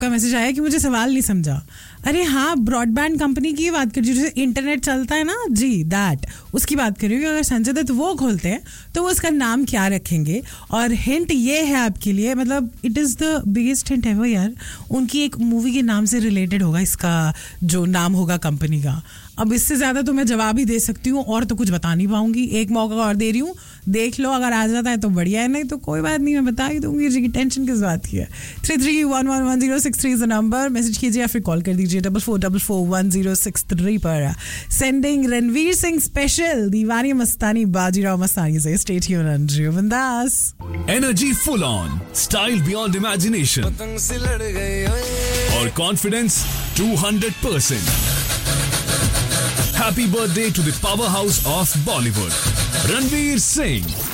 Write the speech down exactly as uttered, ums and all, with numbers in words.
का मैसेज आया कि मुझे सवाल नहीं समझा. अरे हाँ, ब्रॉडबैंड कंपनी की बात कर रही हूँ, जैसे इंटरनेट चलता है ना जी, दैट उसकी बात कर रही हूँ. अगर संजय दत्त वो खोलते हैं तो वो उसका नाम क्या रखेंगे? और हिंट ये है आपके लिए, मतलब it is the biggest hint ever यार. उनकी एक मूवी के नाम से रिलेटेड होगा इसका जो नाम होगा कंपनी का. अब इससे ज़्यादा तो मैं जवाब ही दे सकती हूँ और तो कुछ बता नहीं पाऊंगी. एक मौका और दे रही हूँ, देख लो. अगर आ जाता है तो बढ़िया है, नहीं तो कोई बात नहीं, मैं बता ही दूंगी जी. टेंशन किस बात की है. Three three one one one zero six three is the number. Message कीजिए या फिर कॉल कर दीजिए double four double four one zero six three पर. सेंडिंग रणवीर सिंह स्पेशल दीवानी मस्तानी बाजीराव मस्तानी से. स्टे ट्यून्ड ऑन जियो बिंदास. Energy full on, style beyond imagination और confidence two hundred percent. Happy birthday to the powerhouse of Bollywood, Ranveer Singh.